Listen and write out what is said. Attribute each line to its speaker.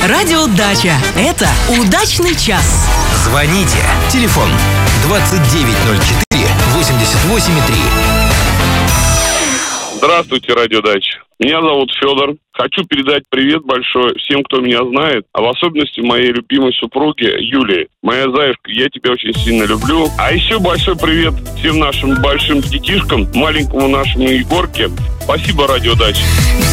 Speaker 1: Радио Дача. Это удачный час.
Speaker 2: Звоните. Телефон 2904 88,3.
Speaker 3: Здравствуйте, Радио Дача. Меня зовут Федор. Хочу передать привет большой всем, кто меня знает, а в особенности моей любимой супруге Юлии. Моя зайка, я тебя очень сильно люблю. А еще большой привет всем нашим большим детишкам, маленькому нашему Егорке. Спасибо, Радио Дача.